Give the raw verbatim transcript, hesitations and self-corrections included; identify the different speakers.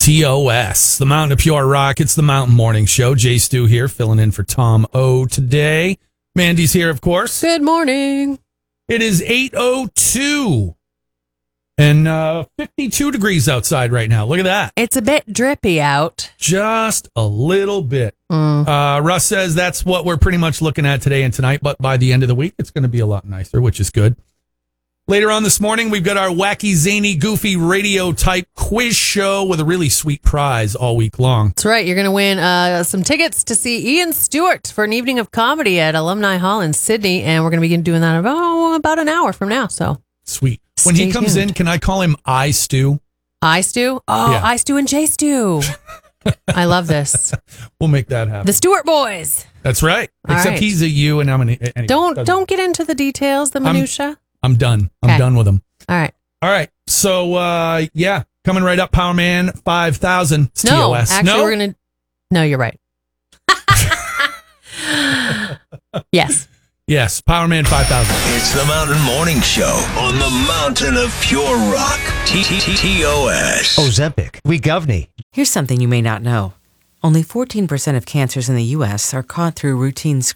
Speaker 1: T O S, the Mountain of Pure Rock. It's the Mountain Morning Show. Jay Stu here, filling in for Tom O today. Mandy's here, of course.
Speaker 2: Good morning.
Speaker 1: It is eight oh two and uh, fifty-two degrees outside right now. Look at that.
Speaker 2: It's a bit drippy out.
Speaker 1: Just a little bit.
Speaker 2: Mm.
Speaker 1: Uh, Russ says that's what we're pretty much looking at today and tonight, but by the end of the week, it's going to be a lot nicer, which is good. Later on this morning, we've got our wacky, zany, goofy radio type quiz show with a really sweet prize all week long.
Speaker 2: That's right. You're going to win uh, some tickets to see Ian Stewart for an evening of comedy at Alumni Hall in Sydney. And we're going to begin doing that about, oh, about an hour from now. So
Speaker 1: sweet. When he comes
Speaker 2: tuned.
Speaker 1: in, can I call him I Stew?
Speaker 2: I Stew? Oh,
Speaker 1: Yeah.
Speaker 2: I Stew and J Stew. I love this.
Speaker 1: We'll make that happen.
Speaker 2: The Stewart boys.
Speaker 1: That's right.
Speaker 2: All
Speaker 1: Except
Speaker 2: right.
Speaker 1: he's a you and I'm an anyway,
Speaker 2: Don't
Speaker 1: doesn't-
Speaker 2: don't get into the details, the
Speaker 1: I'm-
Speaker 2: minutia.
Speaker 1: I'm done. I'm
Speaker 2: Okay.
Speaker 1: done with him.
Speaker 2: All right.
Speaker 1: All right. So, uh, yeah, coming right up, Power Man five thousand. It's
Speaker 2: No,
Speaker 1: T O S.
Speaker 2: actually,
Speaker 1: no?
Speaker 2: we're going to. No, you're right. Yes.
Speaker 1: Yes, Power Man five thousand.
Speaker 3: It's the Mountain Morning Show on the Mountain of Pure Rock. T T T O S.
Speaker 4: Ozempic, Wegovny.
Speaker 5: Here's something you may not know. Only fourteen percent of cancers in the U S are caught through routine screening.